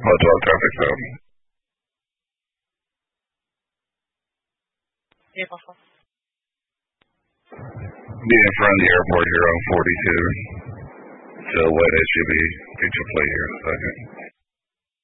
12 traffic zone. Be in front of the airport here on 42. Still wet SUV. Get your plate here in a second.